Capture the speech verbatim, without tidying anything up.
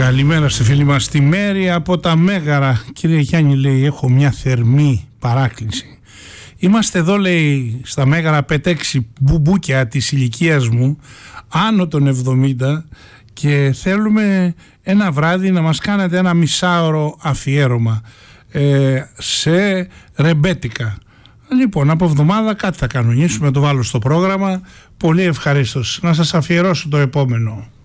Καλημέρα στη φίλη μας τη Μέρη από τα Μέγαρα. Κύριε Γιάννη, λέει, έχω μια θερμή παράκληση. Είμαστε εδώ, λέει, στα Μέγαρα πέντε έξι μπουμπούκια της ηλικίας μου, άνω των εβδομήντα, και θέλουμε ένα βράδυ να μας κάνετε ένα μισάωρο αφιέρωμα ε, σε ρεμπέτικα. Λοιπόν, από εβδομάδα κάτι θα κανονίσουμε, το βάλω στο πρόγραμμα. Πολύ ευχαρίστως να σας αφιερώσω το επόμενο.